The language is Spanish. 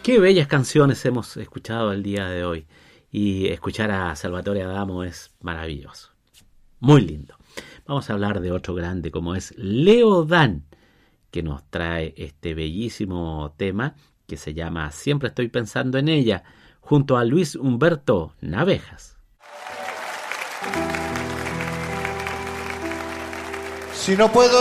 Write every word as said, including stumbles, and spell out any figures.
Qué bellas canciones hemos escuchado el día de hoy. Y escuchar a Salvatore Adamo es maravilloso. Muy lindo. Vamos a hablar de otro grande como es Leo Dan, que nos trae este bellísimo tema que se llama Siempre estoy pensando en ella, junto a Luis Humberto Navejas. Si no puedo